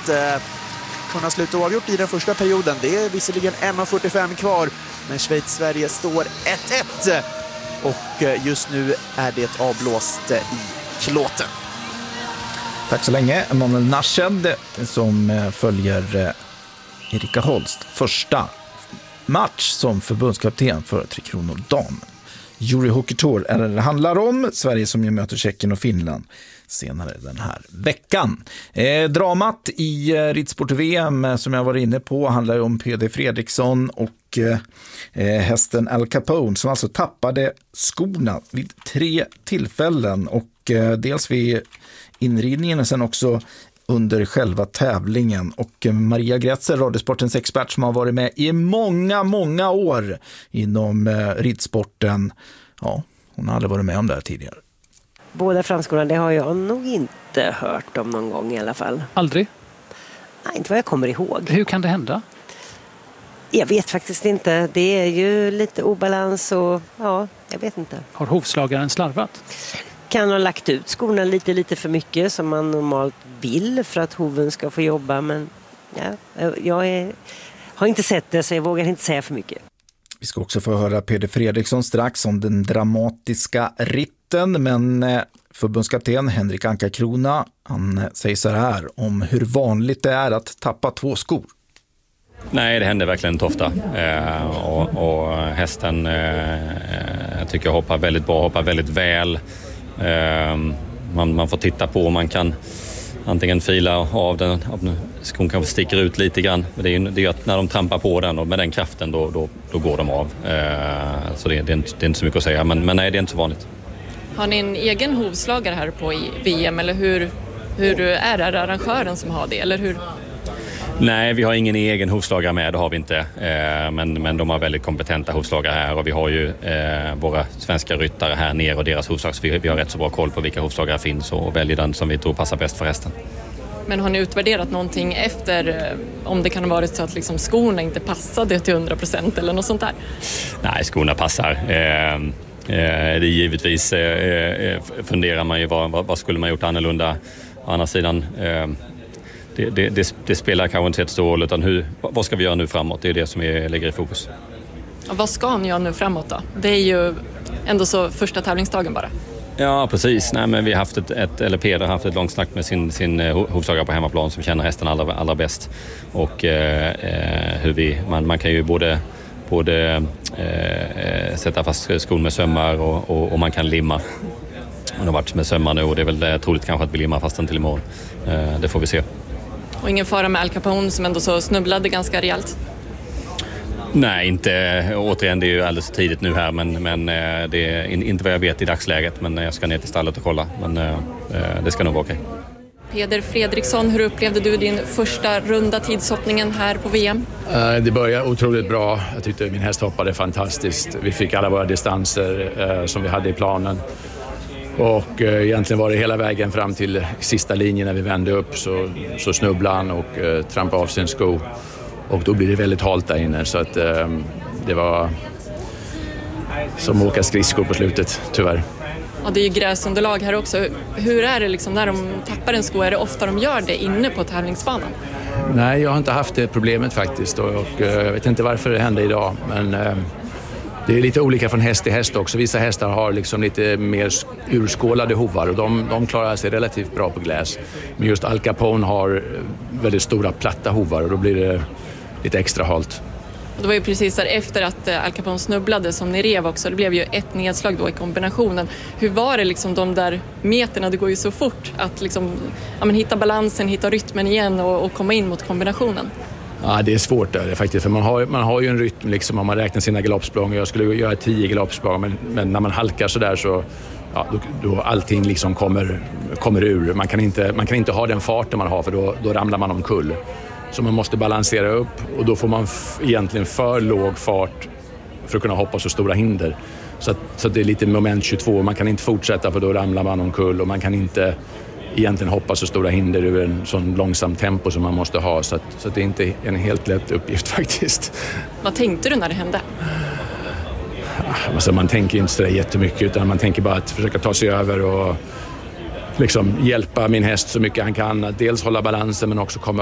att kunna sluta oavgjort i den första perioden. Det är visserligen 1:45 kvar, men Schweiz-Sverige står 1-1 och just nu är det avblåst i Kloten. Tack så länge, Emanuel Nashed, som följer Erika Holst första match som förbundskapten för Tre Kronor dam. Jury Hockey Tour är det handlar om. Sverige som ju möter Tjeckien och Finland senare den här veckan. Dramat i ridsport-VM som jag var inne på handlar om Peder Fredriksson och hästen Al Capone som alltså tappade skorna vid 3 tillfällen och dels vid inridningen och sen också under själva tävlingen. Och Maria Grätzer, Radiosportens expert som har varit med i många år inom ridsporten. Ja, hon har aldrig varit med om det här tidigare. Båda framskorna, det har jag nog inte hört om någon gång i alla fall. Aldrig? Nej, inte vad jag kommer ihåg. Hur kan det hända? Jag vet faktiskt inte. Det är ju lite obalans och ja, jag vet inte. Har hovslagaren slarvat? Kan ha lagt ut skorna lite för mycket som man normalt vill för att hoven ska få jobba, men ja, jag har inte sett det så jag vågar inte säga för mycket. Vi ska också få höra Peder Fredriksson strax om den dramatiska ritten, men förbundskapten Henrik Ankarkrona, han säger så här om hur vanligt det är att tappa 2 skor. Nej, det händer verkligen inte ofta. Och hästen tycker jag hoppar väldigt bra, hoppar väldigt väl. Man får titta på om man kan antingen fila av den, skon kanske sticker ut lite grann. Det är ju att när de trampar på den och med den kraften då går de av. Så det är inte så mycket att säga, men nej, det är inte så vanligt. Har ni en egen hovslagare här på VM eller hur är det arrangören som har det, eller hur? Nej, vi har ingen egen hovslagare med, det har vi inte. Men de har väldigt kompetenta hovslagare här och vi har ju våra svenska ryttare här nere och deras hovslag. Så vi har rätt så bra koll på vilka hovslagare finns och väljer den som vi tror passar bäst för hästen. Men har ni utvärderat någonting efter om det kan ha varit så att liksom skorna inte passade till 100% eller något sånt där? Nej, skorna passar. Det är givetvis funderar man ju vad skulle man gjort annorlunda. Å andra sidan det spelar kanske inte ett stor roll, utan vad ska vi göra nu framåt? Det är det som lägger i fokus. Och vad ska ni göra nu framåt då? Det är ju ändå så första tävlingsdagen bara. Ja, precis. Nej, men vi har haft Peder har haft ett långt snack med sin hovslagare på hemmaplan som känner hästen allra bäst. Och hur man kan ju både sätta fast skon med sömmar och man kan limma. Man har varit med sömmar nu och det är väl troligt kanske att vi limmar fast till imorgon. Det får vi se. Och ingen fara med Al Capone som ändå så snubblade ganska rejält? Nej, inte. Återigen, det är ju alldeles tidigt nu här, men det är inte vad jag vet i dagsläget. Men jag ska ner till stallet och kolla, men det ska nog vara okej. Peder Fredriksson, hur upplevde du din första runda tidshoppningen här på VM? Det började otroligt bra. Jag tyckte min häst hoppade fantastiskt. Vi fick alla våra distanser som vi hade i planen. Och egentligen var det hela vägen fram till sista linjen när vi vände upp så snubblade han och trampade av sin sko. Och då blir det väldigt halt där inne, så att det var som att åka skridskor på slutet, tyvärr. Och det är ju gräsunderlag här också. Hur är det liksom när de tappar en sko? Är det ofta de gör det inne på tävlingsbanan? Nej, jag har inte haft det problemet faktiskt och jag vet inte varför det hände idag, men det är lite olika från häst till häst också. Vissa hästar har liksom lite mer urskålade hovar och de klarar sig relativt bra på gläs. Men just Al Capone har väldigt stora platta hovar och då blir det lite extra halt. Det var ju precis där efter att Al Capone snubblade som ni rev också. Det blev ju ett nedslag då i kombinationen. Hur var det liksom de där meterna? Det går ju så fort att liksom, hitta balansen, hitta rytmen igen och komma in mot kombinationen. Ja, det är svårt där faktiskt, för man har ju en rytm liksom om man räknar sina galoppsprång. Jag skulle göra 10 galoppsprång, men när man halkar så där så då allting liksom kommer ur. Man kan inte ha den farten man har, för då ramlar man omkull. Så man måste balansera upp och då får man egentligen för låg fart för att kunna hoppa så stora hinder. Så det är lite moment 22. Man kan inte fortsätta för då ramlar man omkull och man kan inte egentligen hoppa så stora hinder ur en sån långsam tempo som man måste ha. Så det är inte en helt lätt uppgift faktiskt. Vad tänkte du när det hände? Alltså, man tänker inte så där jättemycket, utan man tänker bara att försöka ta sig över och liksom hjälpa min häst så mycket han kan. Att dels hålla balansen men också komma